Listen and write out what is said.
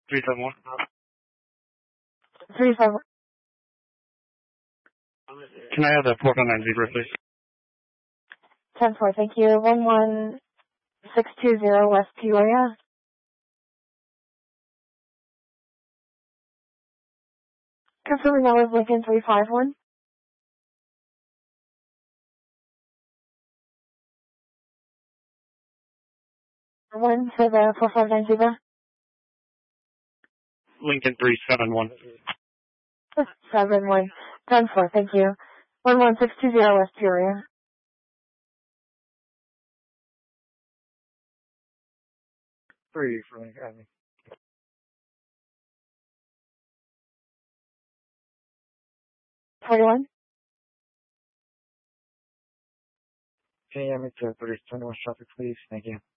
371. 37. Can I have the port on that zebra, please? 10-4, thank you. 11620 West Peoria. Confirming that was Lincoln 351. One for the 459 zebra. Lincoln 371. 71. 10-4, thank you. 11620 West Peoria. Three for Lincoln Avenue. 41. AM to 3021 traffic, please. Thank you.